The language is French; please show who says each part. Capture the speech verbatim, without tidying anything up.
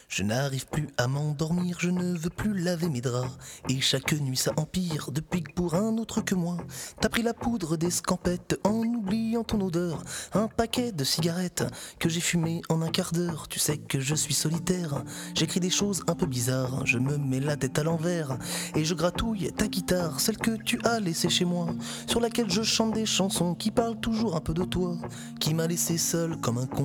Speaker 1: Je n'arrive plus à m'endormir, je ne veux plus laver mes draps. Et chaque nuit ça empire, depuis que pour un autre que moi t'as pris la poudre des scampettes en oubliant ton odeur. Un paquet de cigarettes que j'ai fumé en un quart d'heure. Tu sais que je suis solitaire, j'écris des choses un peu bizarres. Je me mets la tête à l'envers et je gratouille ta guitare, celle que tu as laissée chez moi, sur laquelle je chante des chansons qui parlent toujours un peu de toi, qui m'a laissé seul comme un con